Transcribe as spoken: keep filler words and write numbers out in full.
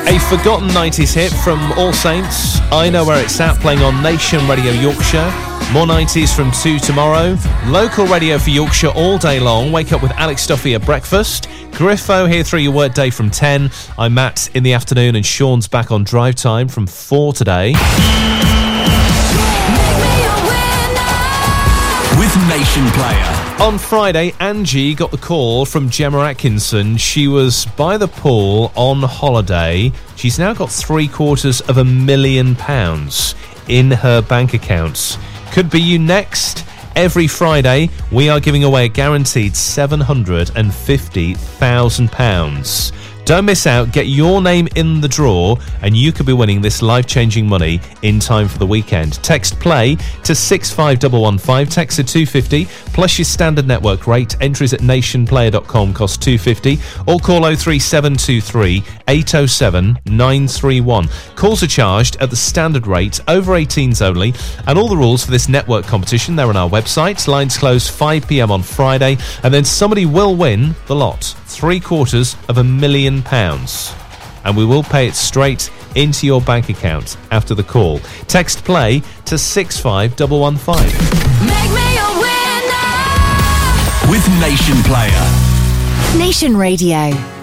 A forgotten nineties hit from All Saints. I Know Where It's At, playing on Nation Radio Yorkshire. More nineties from two tomorrow. Local radio for Yorkshire all day long. Wake up with Alex Duffy at breakfast. Griffo here through your workday from ten. I'm Matt in the afternoon, and Sean's back on drive time from four today. With Nation Player. On Friday, Angie got the call from Gemma Atkinson. She was by the pool on holiday. She's now got three quarters of a million pounds in her bank accounts. Could be you next. Every Friday, we are giving away a guaranteed seven hundred fifty thousand pounds. Don't miss out. Get your name in the draw and you could be winning this life-changing money in time for the weekend. Text PLAY to six five one one five. Text to two fifty plus your standard network rate. Entries at nationplayer dot com cost two fifty, or call oh three seven two three eight oh seven nine three one. Calls are charged at the standard rate, over eighteens only, and all the rules for this network competition, they're on our website. Lines close five p.m. on Friday, and then somebody will win the lot. Three quarters of a million pounds. And we will pay it straight into your bank account after the call. Text PLAY to six five one one five. Make me a winner with Nation Player. Nation Radio.